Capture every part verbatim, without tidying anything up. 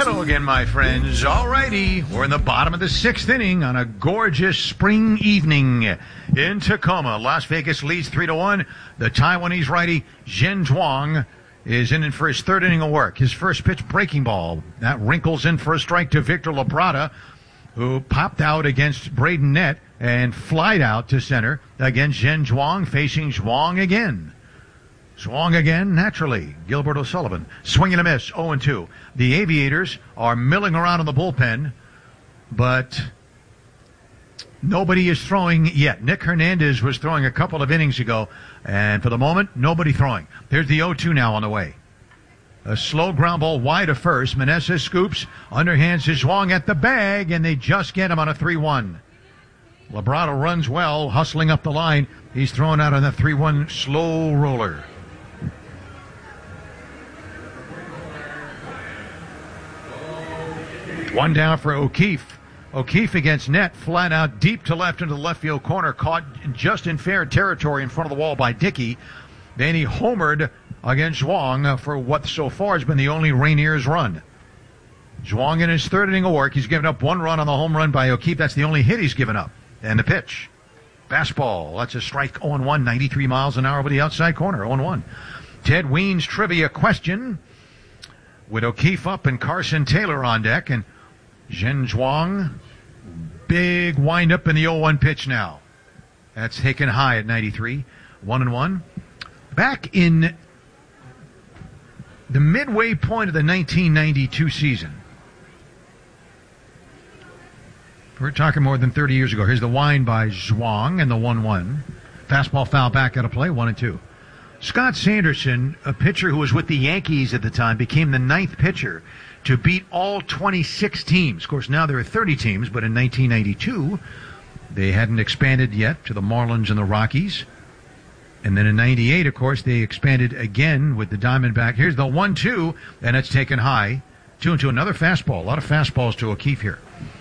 Hello again, my friends. All righty, we're in the bottom of the sixth inning on a gorgeous spring evening in Tacoma. Las Vegas leads three to one. The Taiwanese righty Zhen Zhuang is in for his third inning of work. His first pitch, breaking ball. That wrinkles in for a strike to Victor Labrada, who popped out against Braden Nett and flied out to center against Zhen Zhuang, facing Zhuang again. Zhuang again, naturally. Gilbert O'Sullivan. Swing and a miss, oh and two. The Aviators are milling around in the bullpen, but nobody is throwing yet. Nick Hernandez was throwing a couple of innings ago, and for the moment, nobody throwing. There's the oh two now on the way. A slow ground ball wide of first. Meneses scoops, underhands to Zhuang at the bag, and they just get him on a three one. Labrada runs well, hustling up the line. He's thrown out on the three one slow roller. One down for O'Keefe. O'Keefe against Nett, flat out deep to left into the left field corner, caught just in fair territory in front of the wall by Dickey. Then he homered against Zhuang for what so far has been the only Rainier's run. Zhuang in his third inning of work. He's given up one run on the home run by O'Keefe. That's the only hit he's given up. And the pitch. Fastball. That's a strike, oh and one, ninety-three miles an hour over the outside corner, oh and one. Ted Weens trivia question with O'Keefe up and Carson Taylor on deck. And Zhen Zhuang, big windup in the oh one pitch now. That's taken high at ninety-three, one and one. Back in the midway point of the nineteen ninety-two season, we're talking more than thirty years ago. Here's the wind by Zhuang and the one one. Fastball foul back out of play, one and two. Scott Sanderson, a pitcher who was with the Yankees at the time, became the ninth pitcher to beat all twenty-six teams. Of course, now there are thirty teams, but in nineteen ninety-two, they hadn't expanded yet to the Marlins and the Rockies. And then in ninety-eight, of course, they expanded again with the Diamondback. Here's the one two, and it's taken high. Two and two, another fastball. A lot of fastballs to O'Keefe here.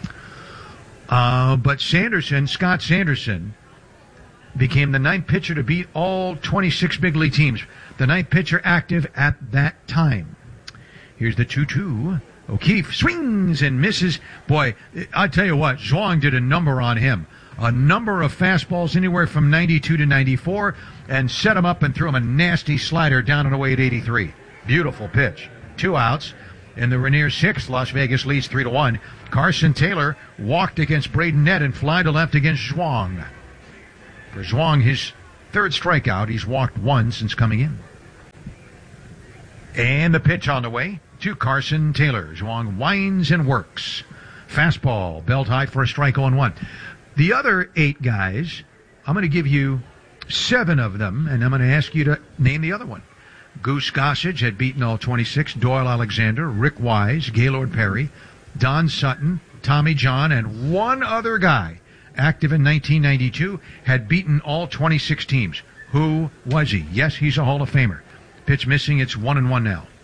Uh, but Sanderson, Scott Sanderson, became the ninth pitcher to beat all twenty-six big league teams. The ninth pitcher active at that time. Here's the two two. O'Keefe swings and misses. Boy, I tell you what, Zhuang did a number on him. A number of fastballs anywhere from ninety-two to ninety-four, and set him up and threw him a nasty slider down and away at eighty-three. Beautiful pitch. Two outs. In the Rainier sixth, Las Vegas leads three to one. Carson Taylor walked against Braden Nett and fly to left against Zhuang. For Zhuang, his third strikeout. He's walked one since coming in. And the pitch on the way to Carson Taylor. Zhuang winds and works. Fastball, belt high for a strike, oh and one. The other eight guys, I'm going to give you seven of them, and I'm going to ask you to name the other one. Goose Gossage had beaten all twenty-six. Doyle Alexander, Rick Wise, Gaylord Perry, Don Sutton, Tommy John, and one other guy active in nineteen ninety-two had beaten all twenty-six teams. Who was he? Yes, he's a Hall of Famer. Pitch missing. It's one and one now.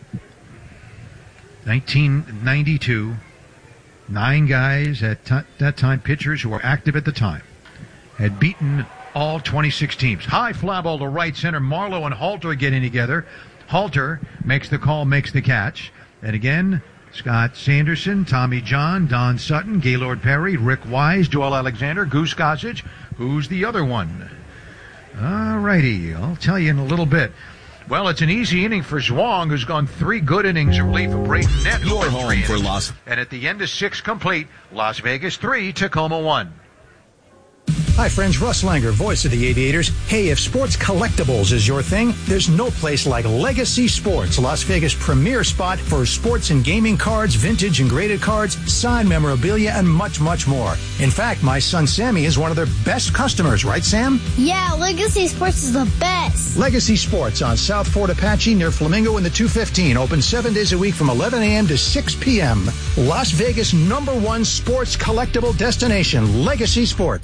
nineteen ninety-two. Nine guys at t- that time, pitchers who were active at the time, had beaten all twenty-six teams. High fly ball to right center. Marlowe and Halter getting together. Halter makes the call, makes the catch. And again, Scott Sanderson, Tommy John, Don Sutton, Gaylord Perry, Rick Wise, Joel Alexander, Goose Gossage. Who's the other one? All righty, I'll tell you in a little bit. Well, it's an easy inning for Zhuang, who's gone three good innings of relief of Braden Nett. Your home for Las. And at the end of six complete, Las Vegas three, Tacoma one. Hi, friends. Russ Langer, voice of the Aviators. Hey, if sports collectibles is your thing, there's no place like Legacy Sports, Las Vegas' premier spot for sports and gaming cards, vintage and graded cards, signed memorabilia, and much, much more. In fact, my son Sammy is one of their best customers, right, Sam? Yeah, Legacy Sports is the best. Legacy Sports on South Fort Apache near Flamingo in the two fifteen. Open seven days a week from eleven a.m. to six p.m. Las Vegas' number one sports collectible destination, Legacy Sports.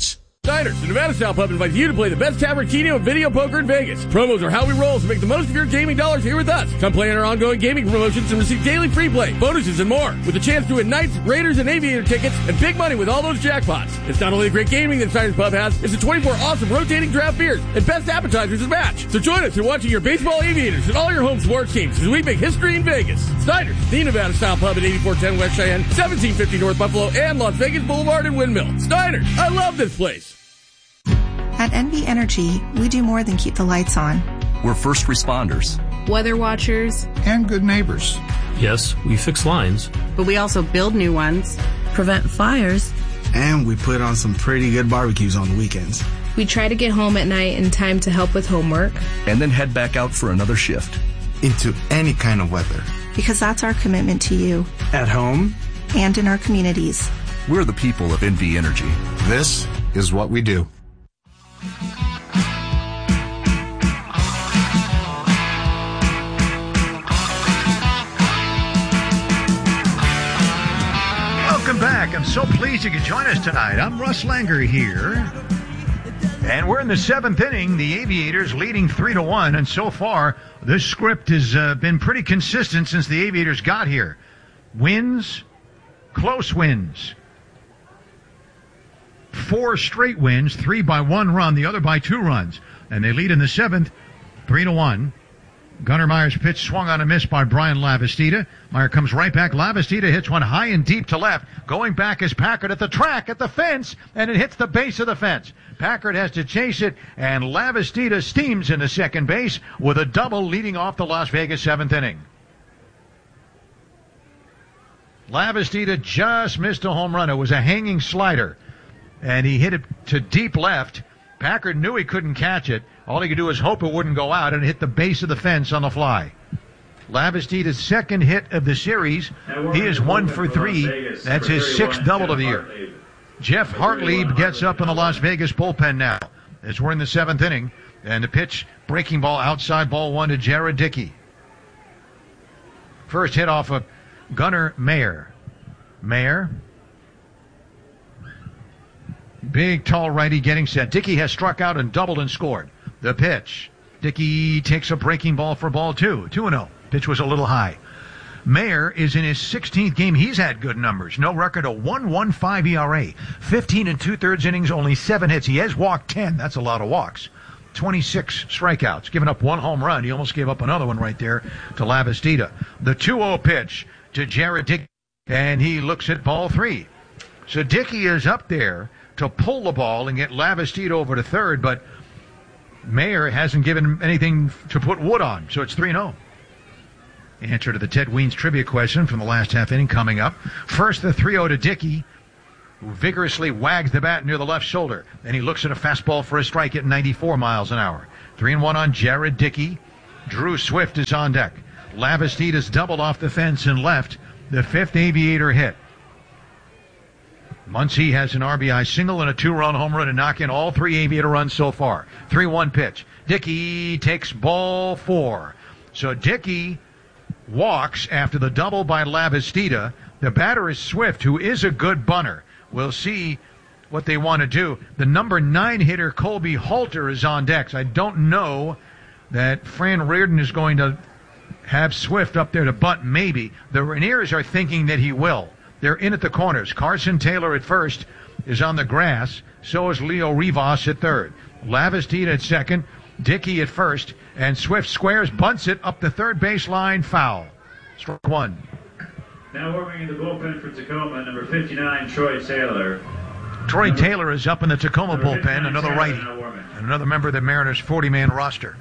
Steiner's, the Nevada Style Pub, invites you to play the best tavern, keno, and video poker in Vegas. Promos are how we roll, so make the most of your gaming dollars here with us. Come play in our ongoing gaming promotions and receive daily free play, bonuses, and more. With a chance to win Knights, Raiders, and Aviator tickets, and big money with all those jackpots. It's not only the great gaming that Steiner's Pub has, it's the twenty-four awesome rotating draft beers and best appetizers to match. So join us in watching your baseball Aviators and all your home sports teams as we make history in Vegas. Steiner's, the Nevada Style Pub at eighty-four ten West Cheyenne, seventeen fifty North Buffalo, and Las Vegas Boulevard and Windmill. Steiner's, I love this place. At N V Energy, we do more than keep the lights on. We're first responders, weather watchers, and good neighbors. Yes, we fix lines, but we also build new ones, prevent fires, and we put on some pretty good barbecues on the weekends. We try to get home at night in time to help with homework, and then head back out for another shift. Into any kind of weather. Because that's our commitment to you. At home. And in our communities. We're the people of N V Energy. This is what we do. Welcome back. I'm so pleased you could join us tonight. I'm Russ Langer here. And we're in the seventh inning. The Aviators leading three to one. And so far, this script has uh, been pretty consistent since the Aviators got here. Wins, close wins. Four straight wins, three by one run, the other by two runs. And they lead in the seventh, three to one. Gunnar Meyer's pitch swung on a miss by Brian Lavastida. Meyer comes right back. Lavastida hits one high and deep to left. Going back is Packard at the track, at the fence, and it hits the base of the fence. Packard has to chase it, and Lavastida steams into second base with a double leading off the Las Vegas seventh inning. Lavastida just missed a home run. It was a hanging slider, and he hit it to deep left. Packard knew he couldn't catch it. All he could do was hope it wouldn't go out, and it hit the base of the fence on the fly. Lavastida's second hit of the series. He is one for three. That's his sixth double of the year. Jeff Hartlieb gets up in the Las Vegas bullpen now as we're in the seventh inning. And the pitch, breaking ball outside, ball one to Jared Dickey. First hit off of Gunnar Meyer. Meyer. Big, tall righty getting set. Dickey has struck out and doubled and scored. The pitch. Dickey takes a breaking ball for ball two. two and oh. Pitch was a little high. Meyer is in his sixteenth game. He's had good numbers. No record, a one point one five E R A. fifteen and two-thirds innings, only seven hits. He has walked ten. That's a lot of walks. twenty-six strikeouts. Given up one home run. He almost gave up another one right there to Lavastida. The two oh pitch to Jared Dickey. And he looks at ball three. So Dickey is up there to pull the ball and get Lavastida over to third, but Meyer hasn't given him anything to put wood on, so it's three and oh. Answer to the Ted Weens trivia question from the last half inning coming up. First, the three oh to Dickey, who vigorously wags the bat near the left shoulder. Then he looks at a fastball for a strike at ninety-four miles an hour. three and one on Jared Dickey. Drew Swift is on deck. Lavastida's doubled off the fence and left. The fifth Aviator hit. Muncy has an R B I single and a two-run home run to knock in all three Aviator runs so far. three one pitch. Dickey takes ball four. So Dickey walks after the double by Lavastida. The batter is Swift, who is a good bunter. We'll see what they want to do. The number nine hitter, Colby Halter, is on decks. I don't know that Fran Reardon is going to have Swift up there to bunt, maybe. The Rainiers are thinking that he will. They're in at the corners. Carson Taylor at first is on the grass. So is Leo Rivas at third. Lavastida at second. Dickey at first. And Swift squares, bunts it up the third baseline, foul. Strike one. Now warming in the bullpen for Tacoma, number fifty-nine, Troy Taylor. Troy number, Taylor is up in the Tacoma bullpen, another Taylor, righty. And another member of the Mariners' forty-man roster.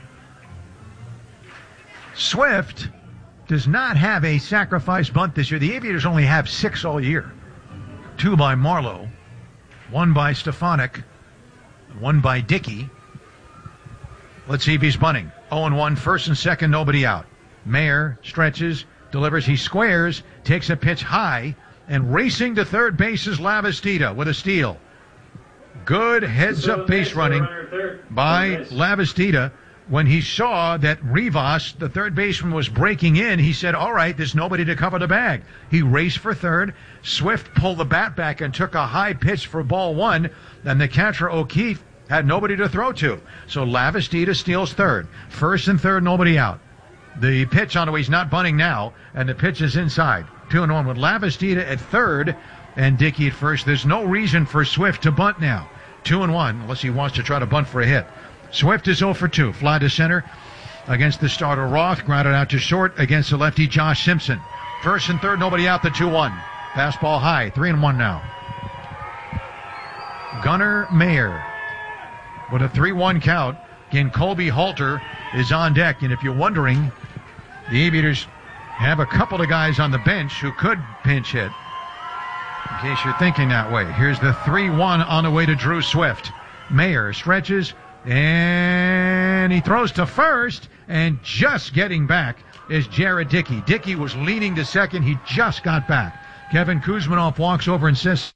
Swift does not have a sacrifice bunt this year. The Aviators only have six all year. Two by Marlowe, one by Stefanik, one by Dickey. Let's see if he's bunting. oh and one, first and second, nobody out. Meyer stretches, delivers, he squares, takes a pitch high, and racing to third base is Lavastida with a steal. Good heads-up base running by Lavastida. when he saw that Rivas, the third baseman, was breaking in, he said, all right, there's nobody to cover the bag. He raced for third. Swift pulled the bat back and took a high pitch for ball one. Then the catcher, O'Keefe, had nobody to throw to. So Lavastida steals third. First and third, nobody out. The pitch on the way, he's not bunting now, and the pitch is inside. Two and one with Lavastida at third and Dickey at first. There's no reason for Swift to bunt now. Two and one, unless he wants to try to bunt for a hit. Swift is oh for two. Fly to center against the starter Roth. Grounded out to short against the lefty Josh Simpson. First and third, nobody out. The two one. Fastball high. Three and one now. Gunnar Mayer with a three one count. Again, Colby Halter is on deck. And if you're wondering, the Aviators have a couple of guys on the bench who could pinch hit. In case you're thinking that way. Here's the three one on the way to Drew Swift. Mayer stretches, and he throws to first, and just getting back is Jared Dickey. Dickey was leaning to second. He just got back. Kevin Kuzminoff walks over and says,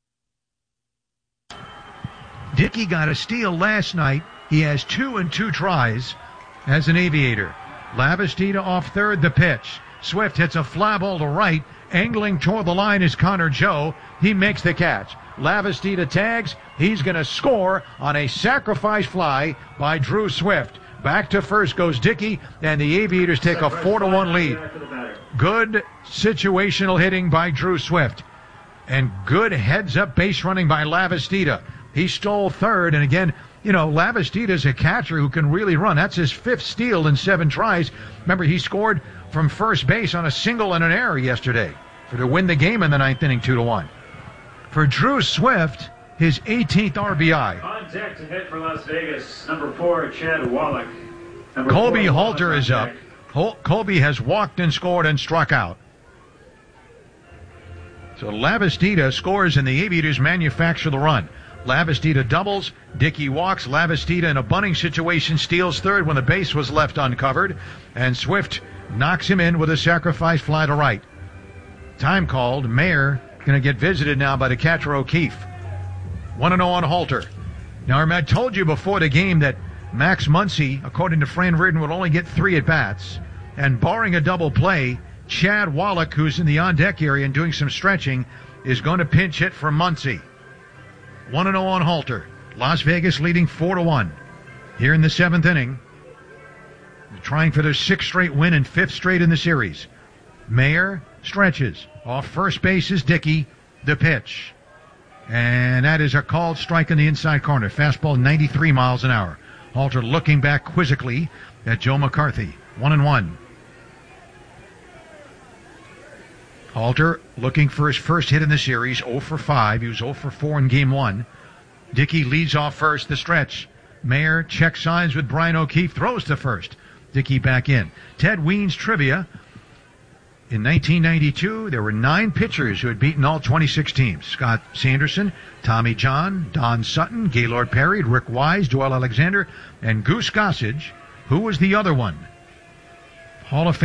Dickey got a steal last night. He has two and two tries as an Aviator. Lavastida off third, the pitch. Swift hits a fly ball to right. Angling toward the line is Connor Joe. He makes the catch. Lavastida tags. He's going to score on a sacrifice fly by Drew Swift. Back to first goes Dickey, and the Aviators take a four to one lead. Good situational hitting by Drew Swift. And good heads-up base running by Lavastida. He stole third, and again, you know, Lavastida is a catcher who can really run. That's his fifth steal in seven tries. Remember, he scored from first base on a single and an error yesterday for to win the game in the ninth inning, two to one. For Drew Swift, his eighteenth R B I. On deck to hit for Las Vegas, number four, Chad Wallach. Number Colby four, Halter Wallach is up. Hol- Colby has walked and scored and struck out. So Lavastida scores, and the Aviators manufacture the run. Lavastida doubles, Dickey walks, Lavastida in a bunting situation steals third when the base was left uncovered, and Swift knocks him in with a sacrifice fly to right. Time called. Mayer going to get visited now by the catcher O'Keefe. one and oh on Halter. Now, I told you before the game that Max Muncy, according to Fran Reardon, would only get three at-bats, and barring a double play, Chad Wallach, who's in the on-deck area and doing some stretching, is going to pinch hit for Muncy. one and oh on Halter. Las Vegas leading four to one. Here in the seventh inning. They're trying for their sixth straight win and fifth straight in the series. Mayer stretches. Off first base is Dickey. The pitch. And that is a called strike in the inside corner. Fastball ninety-three miles an hour. Halter looking back quizzically at Joe McCarthy. One and one. Halter looking for his first hit in the series, oh for five. He was oh for four in game one. Dickey leads off first, the stretch. Mayer checks signs with Brian O'Keefe, throws to first. Dickey back in. Ted Weens trivia. In nineteen ninety-two, there were nine pitchers who had beaten all twenty-six teams. Scott Sanderson, Tommy John, Don Sutton, Gaylord Perry, Rick Wise, Joel Alexander, and Goose Gossage. Who was the other one? Hall of Fame.